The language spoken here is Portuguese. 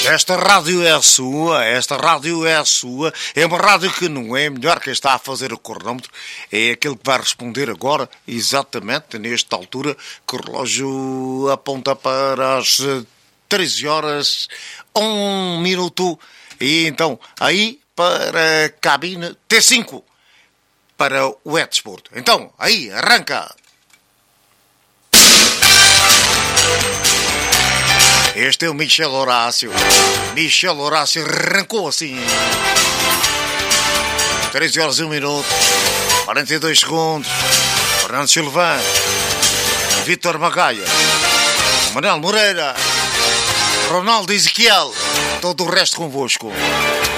Esta rádio é a sua, é uma rádio que não é melhor quem está a fazer o cronómetro, é aquele que vai responder agora, exatamente nesta altura, que o relógio aponta para as 13 horas, 1 minuto, e então aí para a cabine T5, para o Desporto. Então, aí, arranca! Este é o Michel Horácio. Michel Horácio arrancou assim. 13 horas e 1 minuto. 42 segundos. Fernando Silva. Vítor Magaia. Manuel Moreira. Ronaldo Ezequiel. Todo o resto convosco.